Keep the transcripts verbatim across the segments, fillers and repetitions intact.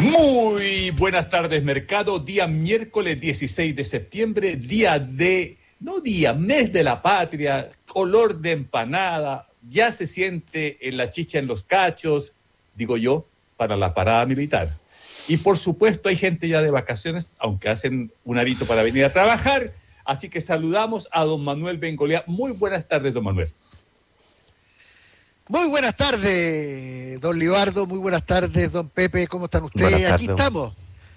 Muy buenas tardes, mercado. Día miércoles dieciséis de septiembre, día de, no día, mes de la patria, olor de empanada, ya se siente en la chicha en los cachos, digo yo, para la parada militar. Y por supuesto hay gente ya de vacaciones, aunque hacen un arito para venir a trabajar, así que saludamos a don Manuel Bengolea. Muy buenas tardes, don Manuel. Muy buenas tardes, don Libardo, muy buenas tardes, don Pepe, ¿cómo están ustedes? Aquí estamos.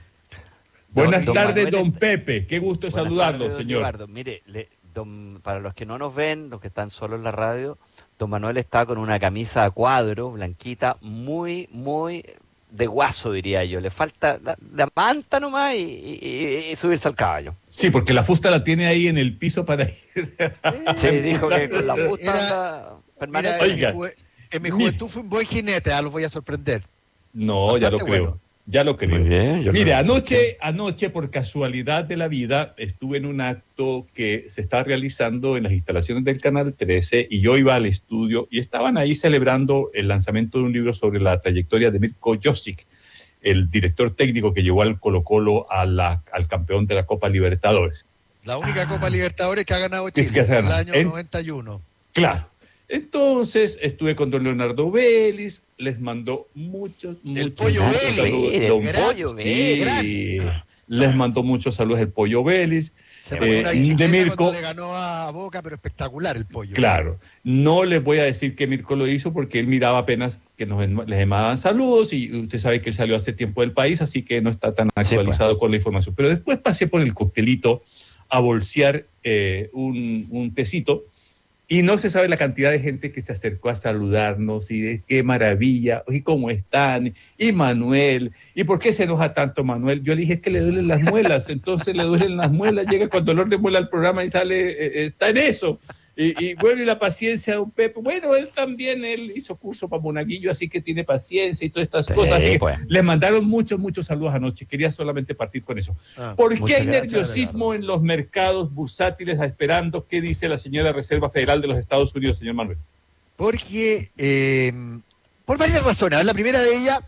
Buenas don, tardes, don, don Pepe, qué gusto buenas saludarlo, tardes, don señor. Libardo. Mire, le, don, para los que no nos ven, los que están solo en la radio, don Manuel está con una camisa a cuadro, blanquita, muy, muy de guaso, diría yo. Le falta la, la manta nomás y, y, y subirse al caballo. Sí, porque la fusta la tiene ahí en el piso para ir. Sí, dijo que con la fusta Era, anda permanente. Mira, Oiga, en, mi ju- en mi juventud fui un buen jinete, ah, los voy a sorprender. No, Bastante ya lo creo. bueno. Ya lo creo. Muy bien, yo Mire, lo- anoche, anoche, por casualidad de la vida, estuve en un acto que se está realizando en las instalaciones del Canal trece y yo iba al estudio y estaban ahí celebrando el lanzamiento de un libro sobre la trayectoria de Mirko Josic, el director técnico que llevó al Colo-Colo a la, al campeón de la Copa Libertadores. La única Ah. Copa Libertadores que ha ganado Es Chile, que se en el gana. año En- noventa y uno. Claro. Entonces estuve con don Leonardo Vélez, les mandó muchos, muchos, Pollo muchos Vélez, saludos. el Don Pollo Sí, Vélez. les mandó muchos saludos el Pollo Vélez. Se Eh, pone una de bicicleta Mirko, cuando le ganó a Boca, pero espectacular el pollo. claro, no les voy a decir que Mirko lo hizo porque él miraba apenas que nos les mandaban saludos y usted sabe que él salió hace tiempo del país, así que no está tan actualizado pues. con la información. Pero después pasé por el coctelito a bolsear eh, un, un tecito y no se sabe la cantidad de gente que se acercó a saludarnos y de qué maravilla, y cómo están, y Manuel, y por qué se enoja tanto Manuel. Yo le dije, es que le duelen las muelas, entonces le duelen las muelas, llega con dolor de muela al programa y sale, eh, está en eso. Y, y bueno, y la paciencia de un Pepe, bueno, él también, él hizo curso para Monaguillo, así que tiene paciencia y todas estas Sí, cosas, así que pues. les mandaron muchos, muchos saludos anoche, quería solamente partir con eso. Ah, ¿Por qué muchas hay gracias, nerviosismo en los mercados bursátiles esperando qué dice la señora Reserva Federal de los Estados Unidos, señor Manuel? Porque, eh, por varias razones. La primera de ellas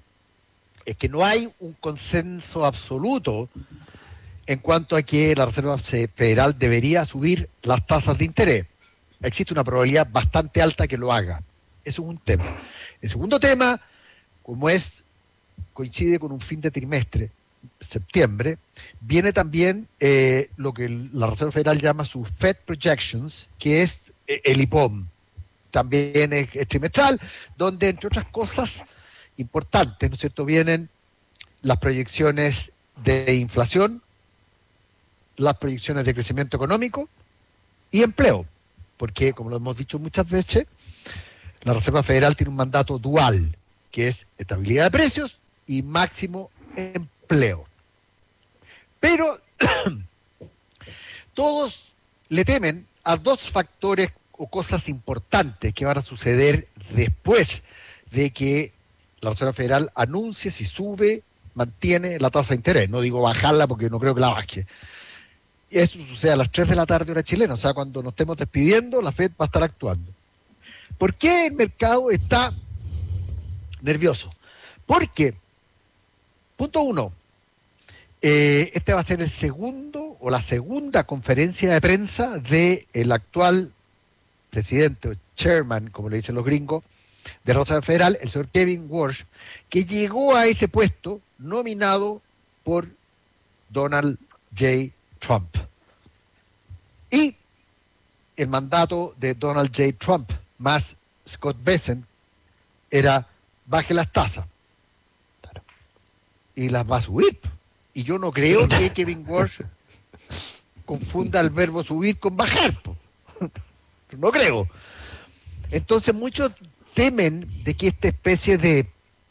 es que no hay un consenso absoluto en cuanto a que la Reserva Federal debería subir las tasas de interés. Existe una probabilidad bastante alta que lo haga. Eso es un tema. El segundo tema, como es coincide con un fin de trimestre, septiembre, viene también eh, lo que la Reserva Federal llama sus Fed Projections, que es eh, el I P O M. También es, es trimestral, donde, entre otras cosas importantes, ¿no es cierto?, vienen las proyecciones de inflación, las proyecciones de crecimiento económico y empleo, porque, como lo hemos dicho muchas veces, la Reserva Federal tiene un mandato dual, que es estabilidad de precios y máximo empleo. Pero todos le temen a dos factores o cosas importantes que van a suceder después de que la Reserva Federal anuncie si sube, mantiene la tasa de interés. No digo bajarla porque no creo que la baje. Eso sucede a las tres de la tarde hora chilena, o sea, cuando nos estemos despidiendo, la Fed va a estar actuando. ¿Por qué el mercado está nervioso? Porque, punto uno, eh, este va a ser el segundo o la segunda conferencia de prensa del actual presidente o chairman, como le dicen los gringos, de la Reserva Federal, el señor Kevin Warsh, que llegó a ese puesto nominado por Donald J. Trump. Y el mandato de Donald J. Trump más Scott Bessent era baje las tasas. Y las va a subir. Y yo no creo que Kevin Warsh confunda el verbo subir con bajar. No creo. Entonces muchos temen de que esta especie de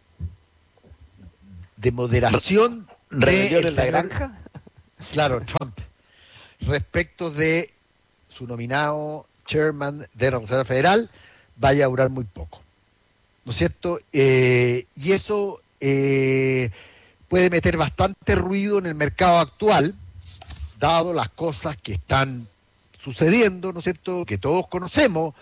de moderación ¿Rebelión de en la señor, granja? claro, Trump, respecto de su nominado chairman de la Reserva Federal, vaya a durar muy poco. ¿No es cierto? Eh, y eso eh, puede meter bastante ruido en el mercado actual, dado las cosas que están sucediendo, ¿no es cierto?, que todos conocemos.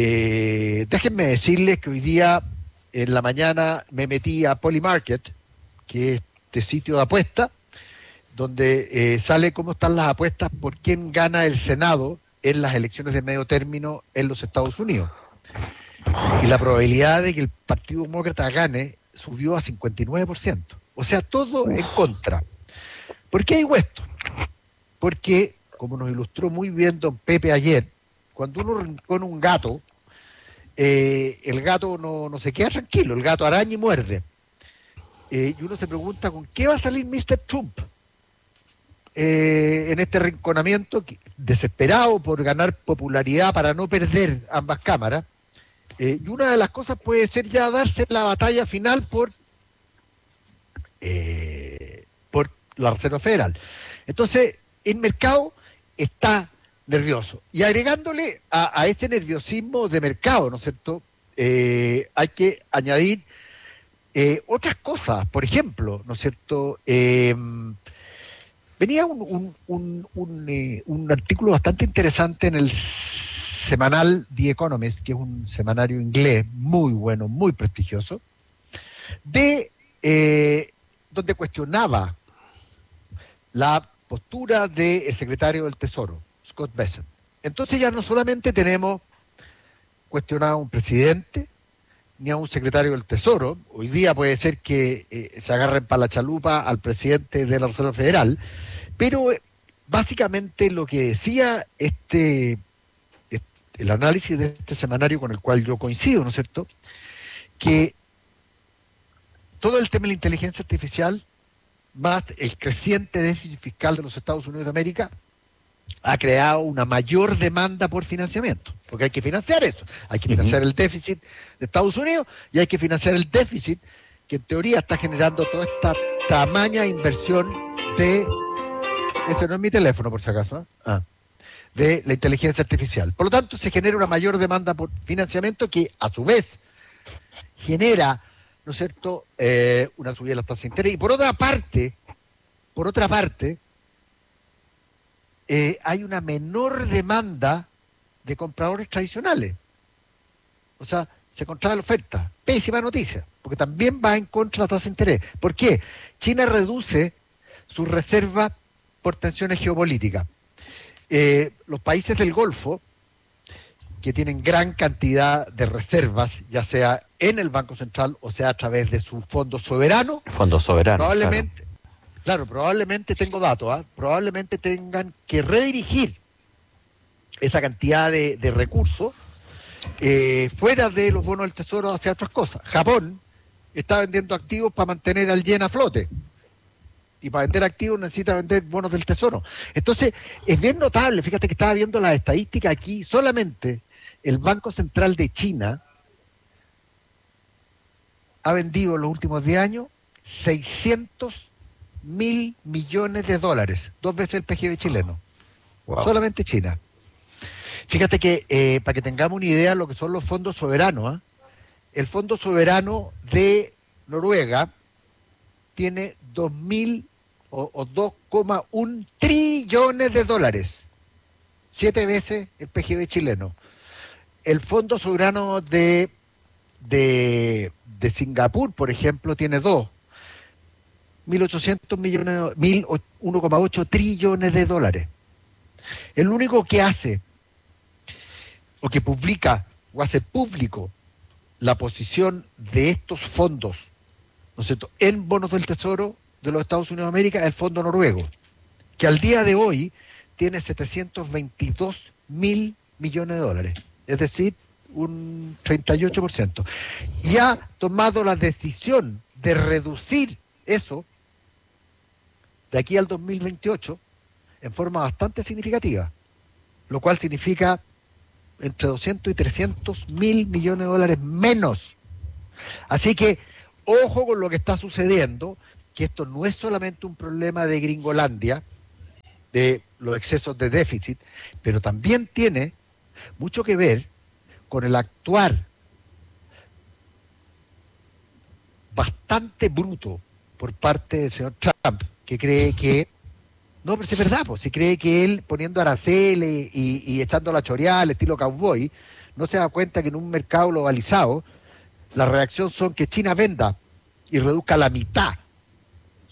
Eh, déjenme decirles que hoy día, en la mañana, me metí a Polymarket que es este sitio de apuestas, donde eh, sale cómo están las apuestas por quién gana el Senado en las elecciones de medio término en los Estados Unidos. Y la probabilidad de que el Partido Demócrata gane subió a cincuenta y nueve por ciento. O sea, todo en contra. ¿Por qué digo esto? Porque, como nos ilustró muy bien don Pepe ayer, cuando uno rincona un gato, eh, el gato no, no se queda tranquilo, el gato araña y muerde. Eh, y uno se pregunta, ¿con qué va a salir mister Trump? Eh, en este rinconamiento, desesperado por ganar popularidad para no perder ambas cámaras, eh, y una de las cosas puede ser ya darse la batalla final por eh, por la Reserva Federal. Entonces, el mercado está nervioso. Y agregándole a, a este nerviosismo de mercado, ¿no es cierto?, eh, hay que añadir eh, otras cosas. Por ejemplo, ¿no es cierto?, eh, venía un, un, un, un, eh, un artículo bastante interesante en el semanal The Economist, que es un semanario inglés muy bueno, muy prestigioso, de eh, donde cuestionaba la postura del secretario del Tesoro, Scott Bessent. Entonces ya no solamente tenemos cuestionado a un presidente ni a un secretario del Tesoro, hoy día puede ser que eh, se agarren para la chalupa al presidente de la Reserva Federal, pero eh, básicamente lo que decía este, este el análisis de este semanario, con el cual yo coincido, ¿no es cierto?, que todo el tema de la inteligencia artificial más el creciente déficit fiscal de los Estados Unidos de América ha creado una mayor demanda por financiamiento, porque hay que financiar eso, hay que financiar uh-huh. el déficit de Estados Unidos y hay que financiar el déficit que en teoría está generando toda esta tamaña inversión de, ese no es mi teléfono por si acaso, ¿eh? ah, de la inteligencia artificial. Por lo tanto, se genera una mayor demanda por financiamiento que a su vez genera, ¿no es cierto?, eh, una subida de las tasas de interés. Y por otra parte, por otra parte, eh, hay una menor demanda de compradores tradicionales. O sea, se contrae la oferta. Pésima noticia, porque también va en contra de la tasa de interés. ¿Por qué? China reduce sus reservas por tensiones geopolíticas. Eh, los países del Golfo, que tienen gran cantidad de reservas, ya sea en el Banco Central o sea a través de su fondo soberano. Fondo soberano. Probablemente, claro, claro probablemente tengo datos, ¿eh? probablemente tengan que redirigir esa cantidad de, de recursos eh, fuera de los bonos del Tesoro hacia otras cosas. Japón está vendiendo activos para mantener al yen a flote. Y para vender activos necesita vender bonos del Tesoro. Entonces, es bien notable, fíjate que estaba viendo las estadísticas aquí, solamente el Banco Central de China ha vendido en los últimos diez años seiscientos mil millones de dólares, dos veces el P G B chileno. Wow. Solamente China. Fíjate que, eh, para que tengamos una idea de lo que son los fondos soberanos, ¿eh? el fondo soberano de Noruega tiene dos mil o, o dos coma uno trillones de dólares, siete veces el P G B chileno. El fondo soberano de, de, de Singapur, por ejemplo, tiene dos, mil ochocientos millones, uno coma ocho trillones de dólares. El único que hace o que publica o hace público la posición de estos fondos, ¿no es cierto?, en bonos del Tesoro de los Estados Unidos de América, es el fondo noruego, que al día de hoy tiene setecientos veintidós mil millones de dólares, es decir, un treinta y ocho por ciento. Y ha tomado la decisión de reducir eso de aquí al dos mil veintiocho en forma bastante significativa, lo cual significa entre doscientos y trescientos mil millones de dólares menos. Así que ojo con lo que está sucediendo, que esto no es solamente un problema de Gringolandia, de los excesos de déficit, pero también tiene mucho que ver con el actuar bastante bruto por parte del señor Trump, que cree que, no, pero si es verdad, pues, si cree que él poniendo aranceles y, y echando la choreada al estilo cowboy, no se da cuenta que en un mercado globalizado la reacción son que China venda y reduzca la mitad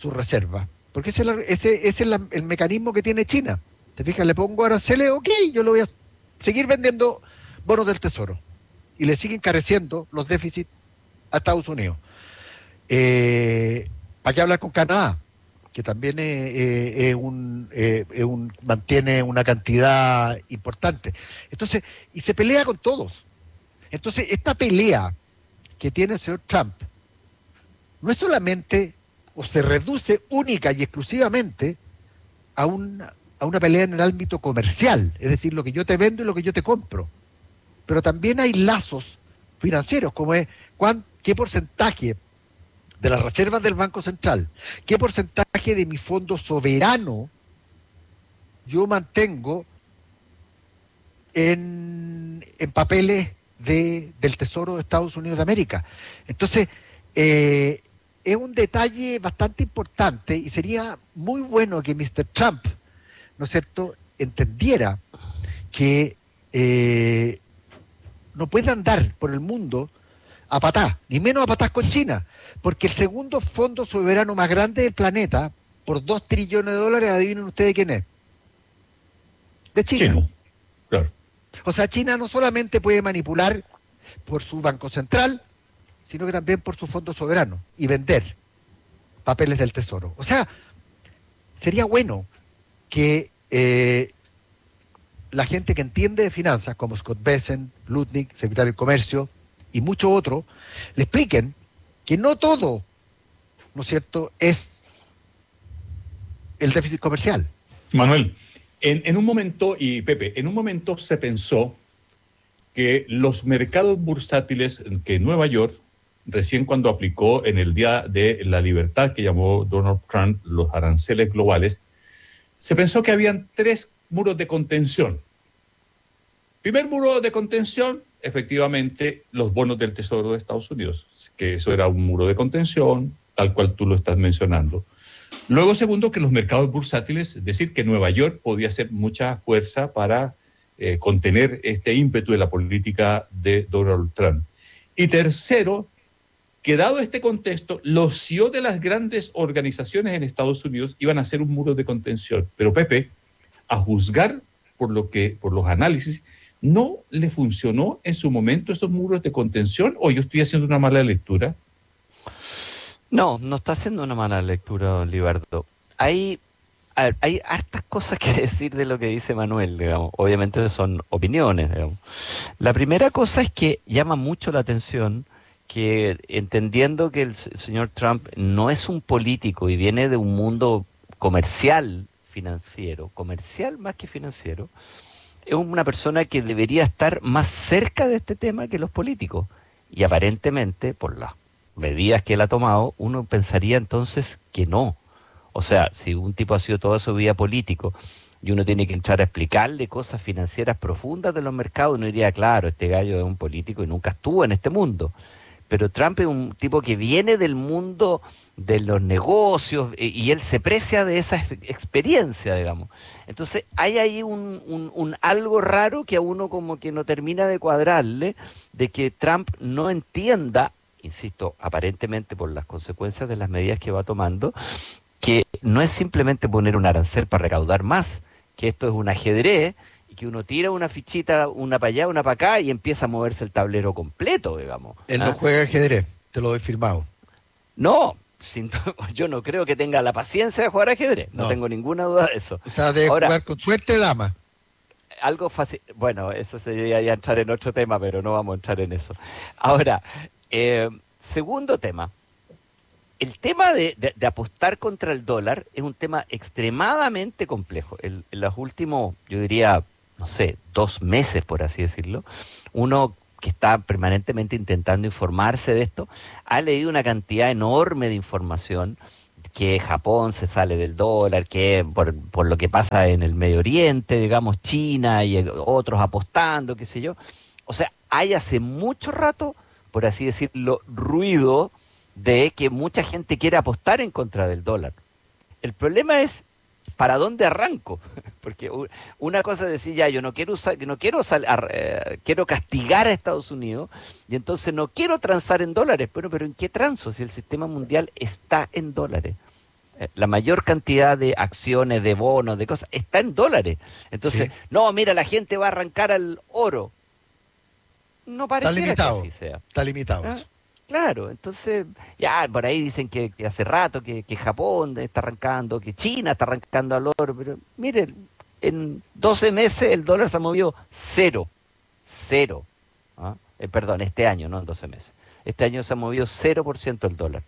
sus reservas, porque ese, es la- ese, ese es la- el mecanismo que tiene China. Te fijas, le pongo aranceles, ok, yo lo voy a seguir vendiendo bonos del Tesoro y le siguen encareciendo los déficits a Estados Unidos. Eh, ¿Para qué hablar con Canadá? Que también es, eh, es un, eh, es un- mantiene una cantidad importante. Entonces, y se pelea con todos. Entonces, esta pelea que tiene el señor Trump no es solamente, o se reduce única y exclusivamente a una, a una pelea en el ámbito comercial, es decir, lo que yo te vendo y lo que yo te compro. Pero también hay lazos financieros, como es cuán, qué porcentaje de las reservas del Banco Central, qué porcentaje de mi fondo soberano yo mantengo en, en papeles de, del Tesoro de Estados Unidos de América. Entonces, eh, es un detalle bastante importante y sería muy bueno que mister Trump, ¿no es cierto?, entendiera que eh, no puede andar por el mundo a patás, ni menos a patás con China, porque el segundo fondo soberano más grande del planeta, por dos trillones de dólares, adivinen ustedes quién es. De China. Chino, claro. O sea, China no solamente puede manipular por su banco central, sino que también por su fondo soberano y vender papeles del Tesoro. O sea, sería bueno que eh, la gente que entiende de finanzas, como Scott Bessent, Lutnick, secretario de Comercio, y muchos otros, le expliquen que no todo, ¿no es cierto?, es el déficit comercial. Manuel, en, en un momento, y Pepe, en un momento se pensó que los mercados bursátiles, que Nueva York, recién cuando aplicó en el Día de la Libertad, que llamó Donald Trump los aranceles globales, se pensó que habían tres muros de contención. Primer muro de contención, efectivamente, los bonos del Tesoro de Estados Unidos, que eso era un muro de contención, tal cual tú lo estás mencionando. Luego, segundo, que los mercados bursátiles, es decir, que Nueva York podía hacer mucha fuerza para eh, contener este ímpetu de la política de Donald Trump. Y tercero, que dado este contexto, los C E O de las grandes organizaciones en Estados Unidos iban a hacer un muro de contención. Pero Pepe, a juzgar por lo que, por los análisis, ¿no le funcionó en su momento esos muros de contención o yo estoy haciendo una mala lectura? No, no está haciendo una mala lectura, don Libardo. Hay, a ver, hay hartas cosas que decir de lo que dice Manuel, digamos. Obviamente son opiniones, digamos. La primera cosa es que llama mucho la atención que, entendiendo que el s- señor Trump no es un político y viene de un mundo comercial, financiero, comercial más que financiero, es una persona que debería estar más cerca de este tema que los políticos. Y aparentemente, por las medidas que él ha tomado, uno pensaría entonces que no. O sea, si un tipo ha sido toda su vida político y uno tiene que entrar a explicarle cosas financieras profundas de los mercados, uno diría, claro, este gallo es un político y nunca estuvo en este mundo. Pero Trump es un tipo que viene del mundo de los negocios eh, y él se precia de esa ex- experiencia, digamos. Entonces hay ahí un, un, un algo raro que a uno como que no termina de cuadrarle, de que Trump no entienda, insisto, aparentemente por las consecuencias de las medidas que va tomando, que no es simplemente poner un arancel para recaudar más, que esto es un ajedrez y que uno tira una fichita, una para allá, una para acá y empieza a moverse el tablero completo, digamos. Él no ¿Ah? juega ajedrez, te lo doy firmado. No, sin du- yo no creo que tenga la paciencia de jugar ajedrez, no, No. tengo ninguna duda de eso. O sea, debe Ahora, jugar con suerte, dama. algo fácil, bueno, eso sería ya entrar en otro tema, pero no vamos a entrar en eso. Ahora, eh, segundo tema. El tema de, de- de apostar contra el dólar es un tema extremadamente complejo. El- en los últimos, yo diría, no sé, dos meses, por así decirlo, uno que está permanentemente intentando informarse de esto, ha leído una cantidad enorme de información, que Japón se sale del dólar, que por, por lo que pasa en el Medio Oriente, digamos, China y otros apostando, qué sé yo. O sea, hay hace mucho rato, por así decirlo, ruido de que mucha gente quiere apostar en contra del dólar. El problema es para dónde arranco, porque u- una cosa es decir, ya, yo no quiero usar, no quiero sal- ar- eh, quiero castigar a Estados Unidos y entonces no quiero transar en dólares. Bueno, pero ¿en qué transo si el sistema mundial está en dólares? Eh, La mayor cantidad de acciones, de bonos, de cosas, está en dólares. Entonces, Sí. no, mira, la gente va a arrancar al oro. No Está pareciera que limitado, así sea. está limitado ¿Ah? eso. Claro, entonces, ya por ahí dicen que, que hace rato que, que Japón está arrancando, que China está arrancando al oro, pero miren, en doce meses el dólar se ha movido cero, cero. ¿Ah? Eh, perdón, este año, no en doce meses. Este año se ha movido cero por ciento el dólar.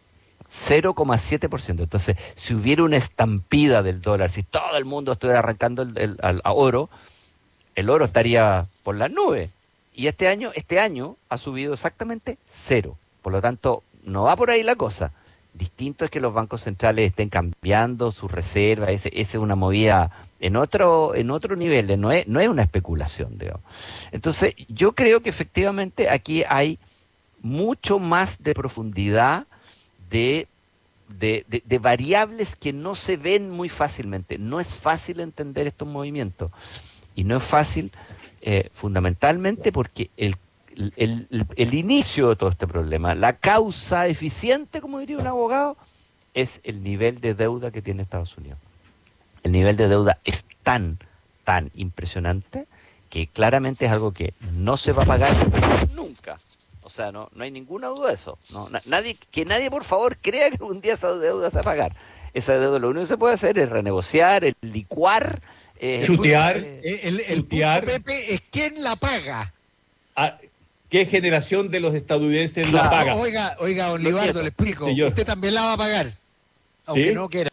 cero coma siete por ciento. Entonces, si hubiera una estampida del dólar, si todo el mundo estuviera arrancando el, el- al a oro, el oro estaría por las nubes. Y este año, este año ha subido exactamente cero. Por lo tanto, no va por ahí la cosa. Distinto es que los bancos centrales estén cambiando sus reservas, ese, ese es una movida en otro, en otro nivel, no es, no es una especulación, digamos. Entonces, yo creo que efectivamente aquí hay mucho más de profundidad de, de, de- de variables que no se ven muy fácilmente. No es fácil entender estos movimientos. Y no es fácil, eh, fundamentalmente porque el, el, el- el inicio de todo este problema, la causa eficiente, como diría un abogado, es el nivel de deuda que tiene Estados Unidos. El nivel de deuda es tan, tan impresionante que claramente es algo que no se va a pagar nunca. O sea, no, no hay ninguna duda de eso. No, na- nadie, que nadie, por favor, crea que un día esa deuda se va a pagar. Esa deuda lo único que se puede hacer es renegociar, es licuar. eh, El punto, Chutear, el, el- el punto, chutear. Pepe, es quién la paga. ¿A qué generación de los estadounidenses la Claro. paga? No, oiga, oiga, don Los Libardo, nietos. le explico. Señor. Usted también la va a pagar, aunque ¿Sí? no quiera.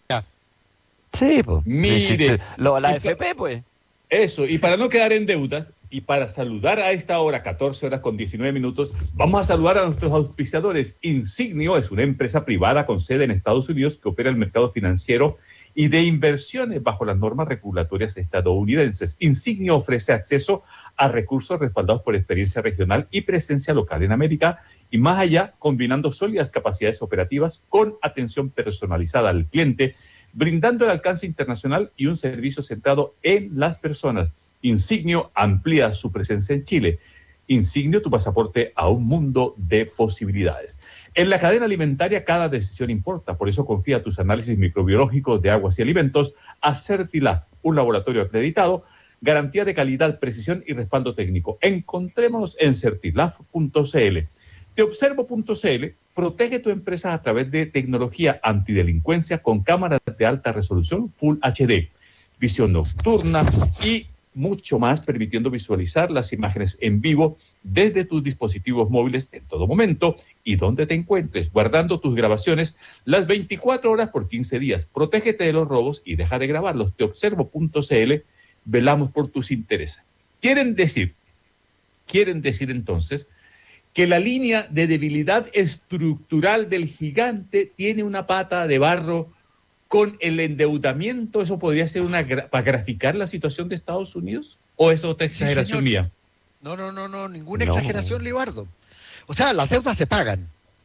Sí, pues. Mire, Lo, la y pa- F P, pues. Eso, y para no quedar en deudas, y para saludar a esta hora, catorce horas con diecinueve minutos, vamos a saludar a nuestros auspiciadores. Insignio es una empresa privada con sede en Estados Unidos que opera el mercado financiero y de inversiones bajo las normas regulatorias estadounidenses. Insignio ofrece acceso a recursos respaldados por experiencia regional y presencia local en América y más allá, combinando sólidas capacidades operativas con atención personalizada al cliente, brindando el alcance internacional y un servicio centrado en las personas. Insignio amplía su presencia en Chile. Insignio, tu pasaporte a un mundo de posibilidades. En la cadena alimentaria cada decisión importa, por eso confía tus análisis microbiológicos de aguas y alimentos a Certilab, un laboratorio acreditado, garantía de calidad, precisión y respaldo técnico. Encontrémonos en certilab punto c l. Teobservo punto c l protege tu empresa a través de tecnología antidelincuencia con cámaras de alta resolución Full H D, visión nocturna y mucho más, permitiendo visualizar las imágenes en vivo desde tus dispositivos móviles en todo momento y donde te encuentres, guardando tus grabaciones las veinticuatro horas por quince días. Protégete de los robos y deja de grabarlos. Teobservo punto c l, velamos por tus intereses. Quieren decir, quieren decir entonces que la línea de debilidad estructural del gigante tiene una pata de barro con el endeudamiento. ¿Eso podría ser una gra- para graficar la situación de Estados Unidos? ¿O es otra Sí, exageración señor. mía? No, no, no, no, ninguna No. exageración, Libardo. O sea, las deudas se pagan.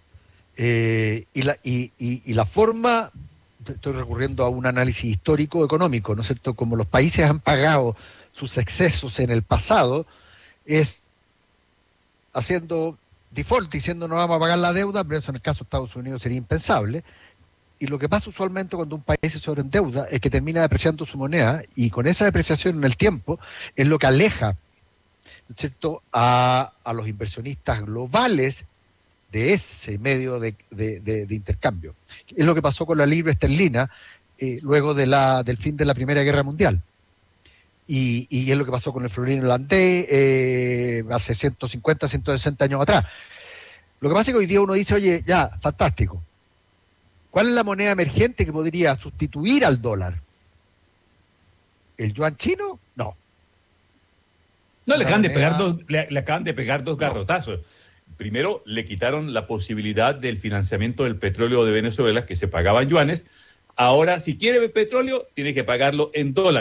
Eh, y, la, y, y, y la forma, estoy recurriendo a un análisis histórico económico, ¿no es cierto? Como los países han pagado sus excesos en el pasado, es haciendo default, diciendo no vamos a pagar la deuda, pero eso en el caso de Estados Unidos sería impensable. Y lo que pasa usualmente cuando un país se sobreendeuda es que termina depreciando su moneda y con esa depreciación en el tiempo es lo que aleja, ¿no es cierto?, a, a los inversionistas globales de ese medio de, de, de, de intercambio. Es lo que pasó con la libra esterlina eh, luego de la, del fin de la Primera Guerra Mundial. Y, y es lo que pasó con el florín holandés eh, hace ciento cincuenta, ciento sesenta años atrás. Lo que pasa es que hoy día uno dice, oye, ya, fantástico. ¿Cuál es la moneda emergente que podría sustituir al dólar? ¿El yuan chino? No. No, le Una acaban de pegar moneda- dos, le, le acaban de pegar dos No. garrotazos. Primero, le quitaron la posibilidad del financiamiento del petróleo de Venezuela, que se pagaba en yuanes. Ahora, si quiere petróleo, tiene que pagarlo en dólares.